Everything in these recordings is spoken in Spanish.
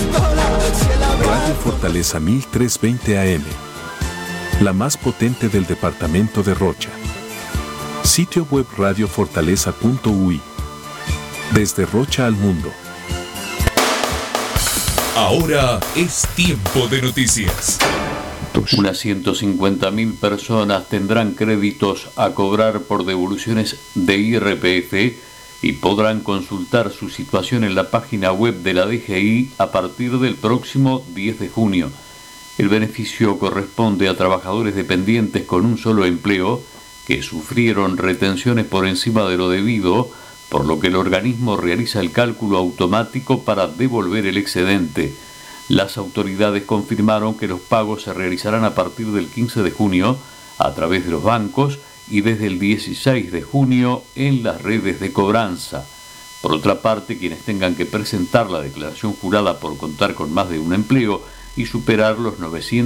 Radio Fortaleza 1320 AM, la más potente del departamento de Rocha. Sitio web radiofortaleza.ui. Desde Rocha al mundo. Ahora es tiempo de noticias. Unas 150.000 personas tendrán créditos a cobrar por devoluciones de IRPF y podrán consultar su situación en la página web de la DGI a partir del próximo 10 de junio. El beneficio corresponde a trabajadores dependientes con un solo empleo que sufrieron retenciones por encima de lo debido, por lo que el organismo realiza el cálculo automático para devolver el excedente. Las autoridades confirmaron que los pagos se realizarán a partir del 15 de junio a través de los bancos y desde el 16 de junio en las redes de cobranza. Por otra parte, quienes tengan que presentar la declaración jurada por contar con más de un empleo y superar los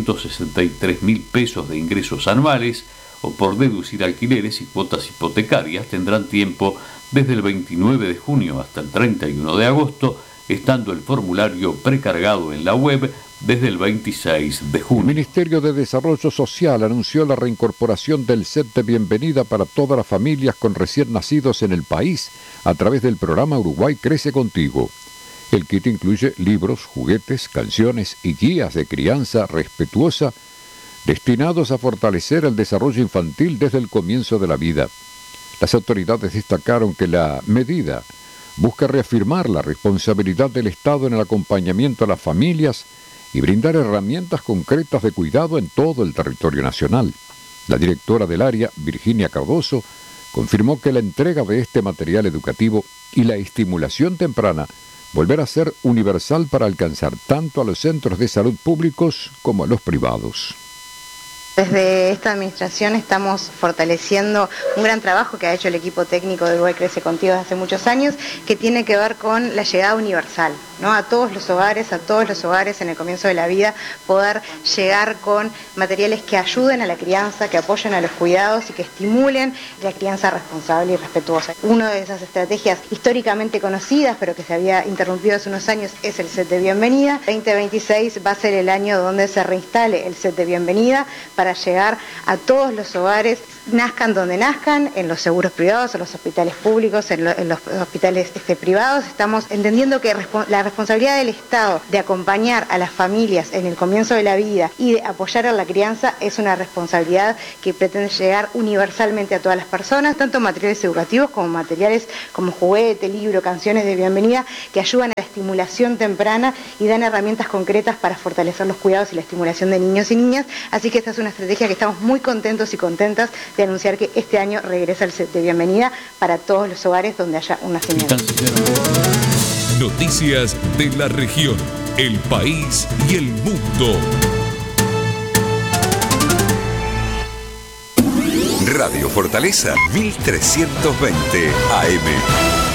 963.000 pesos de ingresos anuales o por deducir alquileres y cuotas hipotecarias tendrán tiempo desde el 29 de junio hasta el 31 de agosto, estando el formulario precargado en la web desde el 26 de junio. El Ministerio de Desarrollo Social anunció la reincorporación del set de bienvenida para todas las familias con recién nacidos en el país a través del programa Uruguay Crece Contigo. El kit incluye libros, juguetes, canciones y guías de crianza respetuosa destinados a fortalecer el desarrollo infantil desde el comienzo de la vida. Las autoridades destacaron que la medida busca reafirmar la responsabilidad del Estado en el acompañamiento a las familias y brindar herramientas concretas de cuidado en todo el territorio nacional. La directora del área, Virginia Cardoso, confirmó que la entrega de este material educativo y la estimulación temprana volverá a ser universal para alcanzar tanto a los centros de salud públicos como a los privados. Desde esta administración estamos fortaleciendo un gran trabajo que ha hecho el equipo técnico de Uruguay Crece Contigo desde hace muchos años, que tiene que ver con la llegada universal, ¿no? A todos los hogares en el comienzo de la vida, poder llegar con materiales que ayuden a la crianza, que apoyen a los cuidados y que estimulen la crianza responsable y respetuosa. Una de esas estrategias históricamente conocidas, pero que se había interrumpido hace unos años, es el set de bienvenida. 2026 va a ser el año donde se reinstale el set de bienvenida para llegar a todos los hogares, nazcan donde nazcan, en los seguros privados, en los hospitales públicos, en los hospitales privados. Estamos entendiendo que la responsabilidad del Estado de acompañar a las familias en el comienzo de la vida y de apoyar a la crianza es una responsabilidad que pretende llegar universalmente a todas las personas, tanto materiales educativos como materiales como juguete, libro, canciones de bienvenida, que ayudan a la estimulación temprana y dan herramientas concretas para fortalecer los cuidados y la estimulación de niños y niñas. Así que esta es una estrategia que estamos muy contentos y contentas de anunciar que este año regresa el set de bienvenida para todos los hogares donde haya un nacimiento. Noticias de la región, el país y el mundo. Radio Fortaleza 1320 AM.